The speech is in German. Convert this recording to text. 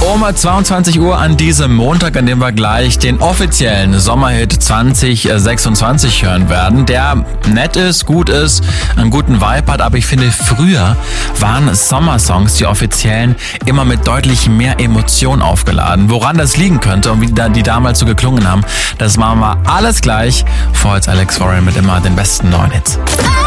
Um 22 Uhr an diesem Montag, an dem wir gleich den offiziellen Sommerhit 2026 hören werden, der nett ist, gut ist, einen guten Vibe hat, aber ich finde, früher waren Sommersongs, die offiziellen, immer mit deutlich mehr Emotion aufgeladen. Woran das liegen könnte und wie die damals so geklungen haben, das machen wir alles gleich. Vor als Alex Warren mit immer den besten neuen Hits.